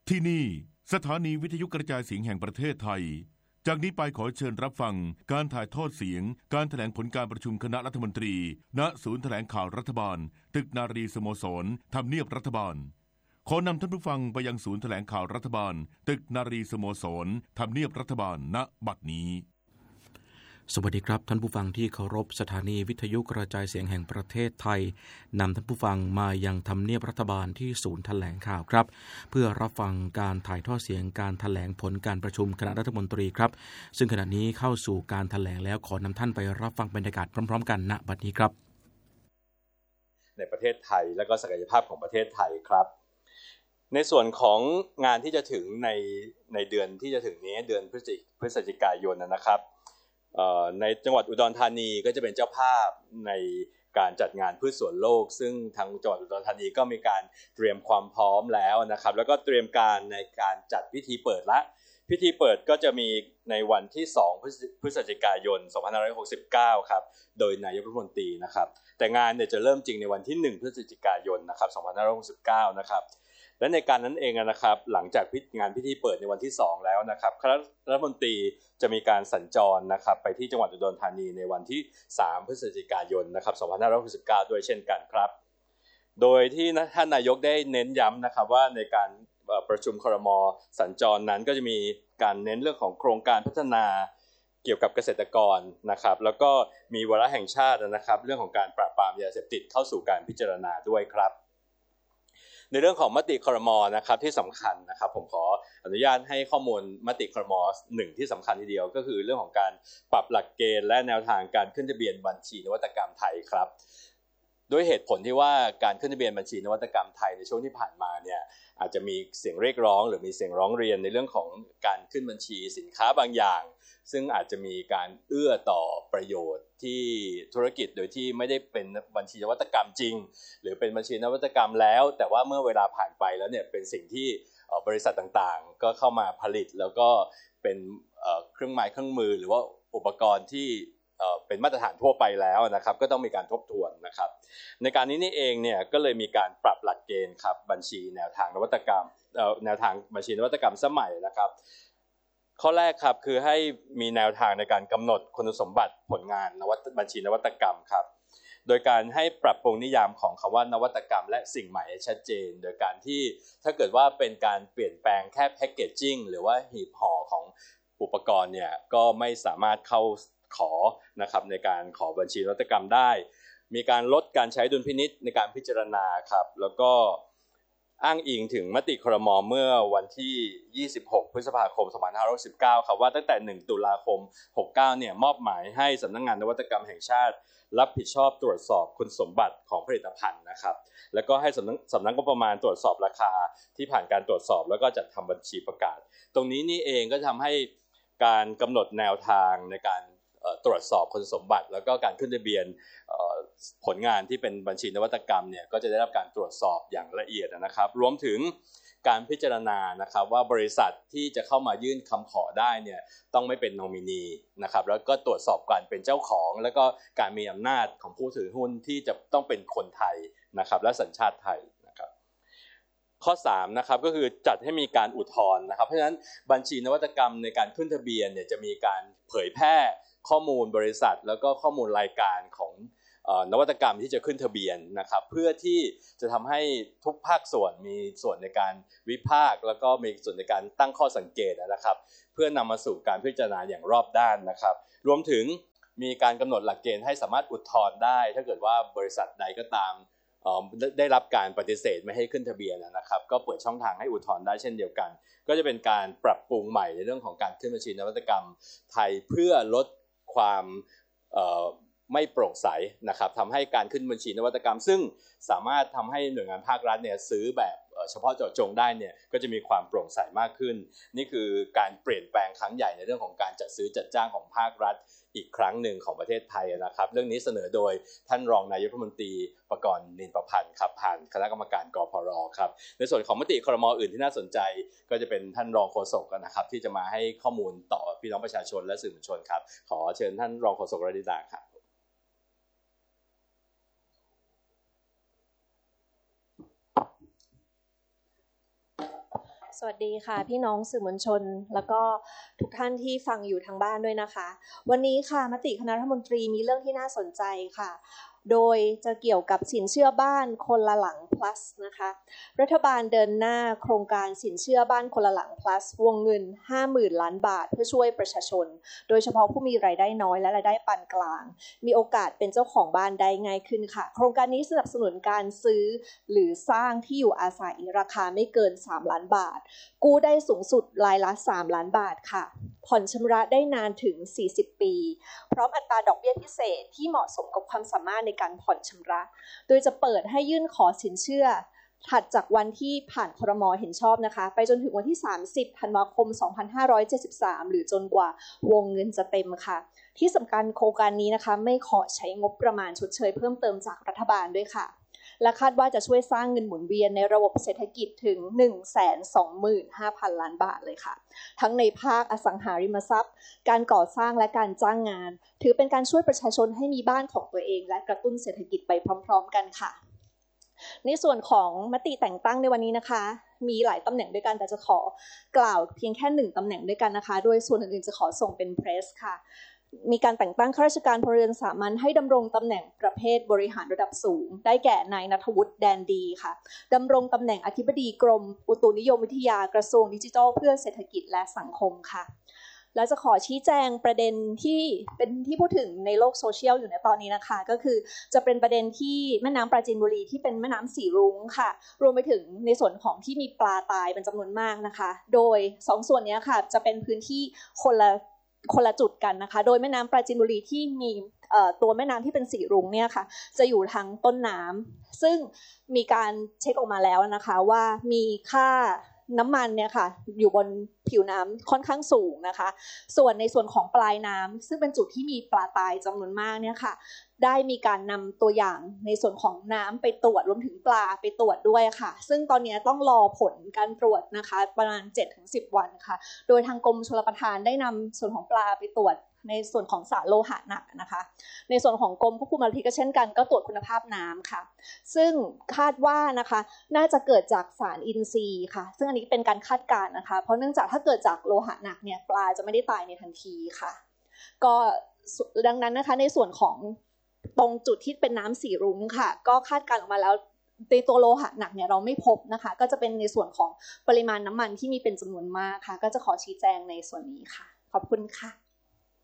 ที่นี่สถานีวิทยุกระจายเสียงแห่งประเทศไทยจากนี้ไปขอเชิญรับฟังการถ่ายทอดเสียงการแถลงผลการประชุมคณะรัฐมนตรีณศูนย์แถลงข่าวรัฐบาลตึกนารีสโมสรทำเนียบรัฐบาลขอนำท่านผู้ฟังไปยังศูนย์แถลงข่าวรัฐบาลตึกนารีสโมสรทำเนียบรัฐบาลณบัดนี้สวัสดีครับท่านผู้ฟังที่เคารพสถานีวิทยุกระจายเสียงแห่งประเทศไทยนำท่านผู้ฟังมายังทำเนียบรัฐบาลที่ศูนย์แถลงข่าวครับเพื่อรับฟังการถ่ายทอดเสียงการแถลงผลการประชุมคณะรัฐมนตรีครับซึ่งขณะนี้เข้าสู่การแถลงแล้วขอนำท่านไปรับฟังบรรยากาศพร้อมๆกันณบัดนี้ครับในประเทศไทยและก็ศักยภาพของประเทศไทยครับในส่วนของงานที่จะถึงในเดือนที่จะถึงนี้เดือนพฤศจิกายนนะครับในจังหวัดอุดรธานีก็จะเป็นเจ้าภาพในการจัดงานพืชสวนโลกซึ่งทางจังหวัดอุดรธานีก็มีการเตรียมความพร้อมแล้วนะครับแล้วก็เตรียมการในการจัดพิธีเปิดละพิธีเปิดก็จะมีในวันที่2พฤศจิกายน2569ครับโดยนายกรัฐมนตรีนะครับแต่งานเนี่ยจะเริ่มจริงในวันที่1พฤศจิกายนนะครับ2569นะครับและในการนั้นเองนะครับหลังจากงานพิธีเปิดในวันที่2แล้วนะครับคณะรัฐมนตรีจะมีการสัญจรนะครับไปที่จังหวัดอุดรธานีในวันที่3พฤศจิกายนนะครับ2569ด้วยเช่นกันครับโดยที่ท่านนายกได้เน้นย้ำนะครับว่าในการประชุมครม.สัญจรนั้นก็จะมีการเน้นเรื่องของโครงการพัฒนาเกี่ยวกับเกษตรกรนะครับแล้วก็มีวาระแห่งชาตินะครับเรื่องของการปราบปรามยาเสพติดเข้าสู่การพิจารณาด้วยครับในเรื่องของมติครม.นะครับที่สำคัญนะครับผมขออนุญาตให้ข้อมูลมติครม.1ที่สำคัญทีเดียวก็คือเรื่องของการปรับหลักเกณฑ์และแนวทางการขึ้นทะเบียนบัญชีนวัตกรรมไทยครับด้วยเหตุผลที่ว่าการขึ้นทะเบียนบัญชีนวัตกรรมไทยในช่วงที่ผ่านมาเนี่ยอาจจะมีเสียงเรียกร้องหรือมีเสียงร้องเรียนในเรื่องของการขึ้นบัญชีสินค้าบางอย่างซึ่งอาจจะมีการเอื้อต่อประโยชน์ที่ธุรกิจโดยที่ไม่ได้เป็นบัญชีนวัตกรรมจริงหรือเป็นบัญชีนวัตกรรมแล้วแต่ว่าเมื่อเวลาผ่านไปแล้วเนี่ยเป็นสิ่งที่บริษัทต่างๆก็เข้ามาผลิตแล้วก็เป็นเครื่องไม้เครื่องมือหรือว่าอุปกรณ์ที่เป็นมาตรฐานทั่วไปแล้วนะครับก็ต้องมีการทบทวนนะครับในการนี้นี่เองเนี่ยก็เลยมีการปรับหลักเกณฑ์ครับบัญชีแนวทางนวัตกรรมแนวทางบัญชีนวัตกรรมสมัยนะครับข้อแรกครับคือให้มีแนวทางในการกำหนดคุณสมบัติผลงานบัญชีนวัตกรรมครับโดยการให้ปรับปรุงนิยามของคำว่านวัตกรรมและสิ่งใหม่ชัดเจนโดยการที่ถ้าเกิดว่าเป็นการเปลี่ยนแปลงแค่แพคเกจจิ้งหรือว่าหีบห่อของอุปกรณ์เนี่ยก็ไม่สามารถเข้าขอนะครับในการขอบัญชีนวัตกรรมได้มีการลดการใช้ดุลพินิจในการพิจารณาครับแล้วก็อ้างอิงถึงมติครม.เมื่อวันที่26พฤษภาคม2519ครับว่าตั้งแต่1ตุลาคม69เนี่ยมอบหมายให้สำนักงานนวัตกรรมแห่งชาติรับผิดชอบตรวจสอบคุณสมบัติของผลิตภัณฑ์นะครับแล้วก็ให้สำนักงบประมาณตรวจสอบราคาที่ผ่านการตรวจสอบแล้วก็จัดทำบัญชีประกาศตรงนี้นี่เองก็ทำให้การกำหนดแนวทางในการตรวจสอบคุณสมบัติแล้วก็การขึ้นทะเบียนผลงานที่เป็นบัญชีนวัตกรรมเนี่ยก็จะได้รับการตรวจสอบอย่างละเอียดนะครับรวมถึงการพิจารณานะครับว่าบริษัทที่จะเข้ามายื่นคำขอได้เนี่ยต้องไม่เป็นนอมินีนะครับแล้วก็ตรวจสอบการเป็นเจ้าของแล้วก็การมีอำนาจของผู้ถือหุ้นที่จะต้องเป็นคนไทยนะครับและสัญชาติไทยนะครับข้อ3นะครับก็คือจัดให้มีการอุทธรณ์นะครับเพราะฉะนั้นบัญชีนวัตกรรมในการขึ้นทะเบียนเนี่ยจะมีการเผยแพร่ข้อมูลบริษัทแล้วก็ข้อมูลรายการของนวัตกรรมที่จะขึ้นทะเบียนนะครับเพื่อที่จะทำให้ทุกภาคส่วนมีส่วนในการวิพากษ์แล้วก็มีส่วนในการตั้งข้อสังเกตนะครับเพื่อนำมาสู่การพิจารณาอย่างรอบด้านนะครับรวมถึงมีการกำหนดหลักเกณฑ์ให้สามารถอุทธรณ์ได้ถ้าเกิดว่าบริษัทใดก็ตามได้รับการปฏิเสธไม่ให้ขึ้นทะเบียนนะครับก็เปิดช่องทางให้อุทธรณ์ได้เช่นเดียวกันก็จะเป็นการปรับปรุงใหม่ในเรื่องของการขึ้นบัญชีนวัตกรรมไทยเพื่อลดความไม่โปร่งใสนะครับทำให้การขึ้นบัญชีนวัตกรรมซึ่งสามารถทำให้หน่วยงานภาครัฐเนี่ยซื้อแบบเฉพาะเจาะจงได้เนี่ยก็จะมีความโปร่งใสมากขึ้นนี่คือการเปลี่ยนแปลงครั้งใหญ่ในเรื่องของการจัดซื้อจัดจ้างของภาครัฐอีกครั้งหนึ่งของประเทศไทยนะครับเรื่องนี้เสนอโดยท่านรองนายกรัฐมนตรีประกรณ์นินประพันธ์ครับผ่านคณะกรรมการกพรครับในส่วนของมติครม.อื่นที่น่าสนใจก็จะเป็นท่านรองโฆษกนะครับที่จะมาให้ข้อมูลต่อพี่น้องประชาชนและสื่อมวลชนครับขอเชิญท่านรองโฆษกรดิดาครับสสวัสดีค่ะพี่น้องสื่อมวลชนแล้วก็ทุกท่านที่ฟังอยู่ทางบ้านด้วยนะคะวันนี้ค่ะมติคณะรัฐมนตรีมีเรื่องที่น่าสนใจค่ะโดยจะเกี่ยวกับสินเชื่อบ้านคนละหลัง plus นะคะรัฐบาลเดินหน้าโครงการสินเชื่อบ้านคนละหลัง plus วงเงิน 50,000 ล้านบาทเพื่อช่วยประชาชนโดยเฉพาะผู้มีรายได้น้อยและรายได้ปานกลางมีโอกาสเป็นเจ้าของบ้านได้ง่ายขึ้นค่ะโครงการนี้สนับสนุนการซื้อหรือสร้างที่อยู่อาศัยราคาไม่เกิน3 ล้านบาทกู้ได้สูงสุดรายละ3 ล้านบาทค่ะผ่อนชำระได้นานถึง40 ปีพร้อมอัตราดอกเบี้ยพิเศษที่เหมาะสมกับความสามารถในการผ่อนชำระโดยจะเปิดให้ยื่นขอสินเชื่อถัดจากวันที่ผ่านครม.เห็นชอบนะคะไปจนถึงวันที่30 ธันวาคม 2573หรือจนกว่าวงเงินจะเต็มค่ะที่สำคัญโครงการนี้นะคะไม่ขอใช้งบประมาณชดเชยเพิ่มเติมจากรัฐบาลด้วยค่ะและคาดว่าจะช่วยสร้างเงินหมุนเวียนในระบบเศรษฐกิจถึง 125,000 ล้านบาทเลยค่ะทั้งในภาคอสังหาริมทรัพย์การก่อสร้างและการจ้างงานถือเป็นการช่วยประชาชนให้มีบ้านของตัวเองและกระตุ้นเศรษฐกิจไปพร้อมๆกันค่ะในส่วนของมติแต่งตั้งในวันนี้นะคะมีหลายตำแหน่งด้วยกันแต่จะขอกล่าวเพียงแค่1ตำแหน่งด้วยกันนะคะโดยส่วนอื่นๆจะขอส่งเป็นเพรสค่ะมีการแต่งตั้งข้าราชการพลเรือนสามัญให้ดำรงตำแหน่งประเภทบริหารระดับสูงได้แก่นายณัฐวุฒิแดนดีค่ะดำรงตำแหน่งอธิบดีกรมอุตุนิยมวิทยากระทรวงดิจิทัลเพื่อเศรษฐกิจและสังคมค่ะและจะขอชี้แจงประเด็นที่เป็นที่พูดถึงในโลกโซเชียลอยู่ในตอนนี้นะคะก็คือจะเป็นประเด็นที่แม่น้ำปราจีนบุรีที่เป็นแม่น้ำสีรุ้งค่ะรวมไปถึงในส่วนของที่มีปลาตายเป็นจำนวนมากนะคะโดย2ส่วนนี้ค่ะจะเป็นพื้นที่คนละจุดกันนะคะโดยแม่น้ำปราจีนบุรีที่มีตัวแม่น้ำที่เป็นสีรุ้งเนี่ยค่ะจะอยู่ทางต้นน้ำซึ่งมีการเช็คออกมาแล้วนะคะว่ามีค่าน้ำมันเนี่ยค่ะอยู่บนผิวน้ำค่อนข้างสูงนะคะส่วนในส่วนของปลายน้ำซึ่งเป็นจุดที่มีปลาตายจำนวนมากเนี่ยค่ะได้มีการนำตัวอย่างในส่วนของน้ำไปตรวจรวมถึงปลาไปตรวจด้วยค่ะซึ่งตอนนี้ต้องรอผลการตรวจนะคะประมาณ 7-10 วันค่ะโดยทางกรมชลประทานได้นำส่วนของปลาไปตรวจในส่วนของสารโลหะหนักนะคะในส่วนของกรมควบคุมมลพิษก็เช่นกันก็ตรวจคุณภาพน้ำค่ะซึ่งคาดว่านะคะน่าจะเกิดจากสารอินทรีย์ค่ะซึ่งอันนี้เป็นการคาดการณ์นะคะเพราะเนื่องจากถ้าเกิดจากโลหะหนักเนี่ยปลาจะไม่ได้ตายในทันทีค่ะก็ดังนั้นนะคะในส่วนของตรงจุดที่เป็นน้ำสีรุ้งค่ะก็คาดการณ์ออกมาแล้วในตัวโลหะหนักเนี่ยเราไม่พบนะคะก็จะเป็นในส่วนของปริมาณน้ำมันที่มีเป็นจำนวนมากค่ะก็จะขอชี้แจงในส่วนนี้ค่ะขอบคุณค่ะ